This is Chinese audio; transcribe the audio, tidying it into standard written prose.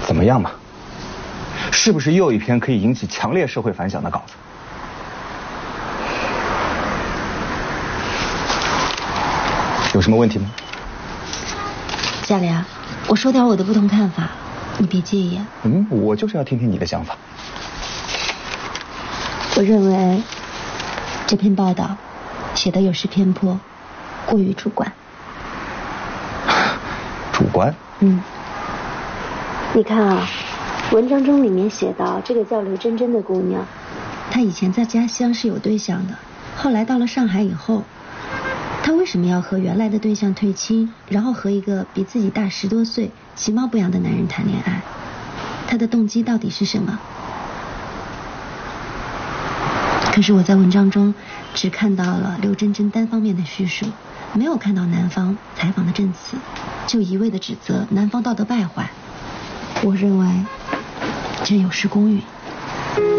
怎么样嘛？是不是又一篇可以引起强烈社会反响的稿子？有什么问题吗？ 夏莲，我说点我的不同看法，你别介意啊。 我就是要听听你的想法。 我认为这篇报道写得有失偏颇，过于主观。 主观？ 你看啊，文章中里面写到这个叫刘真真的姑娘，她以前在家乡是有对象的，后来到了上海以后，她为什么要和原来的对象退亲，然后和一个比自己大10多岁其貌不扬的男人谈恋爱？她的动机到底是什么？可是我在文章中只看到了刘真真单方面的叙述，没有看到男方采访的证词，就一味的指责男方道德败坏。我认为这有失公允。